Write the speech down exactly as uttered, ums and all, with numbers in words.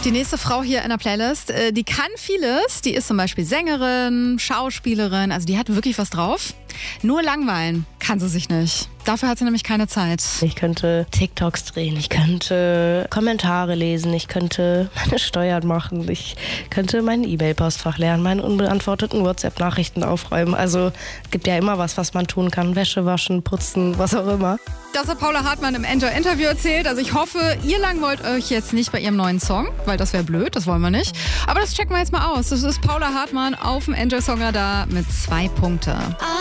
Die nächste Frau hier in der Playlist, äh, die kann vieles. Die ist zum Beispiel Sängerin, Schauspielerin, also die hat wirklich was drauf. Nur langweilen kann sie sich nicht. Dafür hat sie nämlich keine Zeit. Ich könnte TikToks drehen, ich könnte Kommentare lesen, ich könnte meine Steuern machen, ich könnte mein E-Mail-Postfach lernen, meine unbeantworteten WhatsApp-Nachrichten aufräumen. Also es gibt ja immer was, was man tun kann. Wäsche waschen, putzen, was auch immer. Das hat Paula Hartmann im Enjoy-Interview erzählt. Also ich hoffe, ihr langweilt euch jetzt nicht bei ihrem neuen Song, weil das wäre blöd, das wollen wir nicht. Aber das checken wir jetzt mal aus. Das ist Paula Hartmann auf dem Enjoy-Song Radar mit zwei Punkte.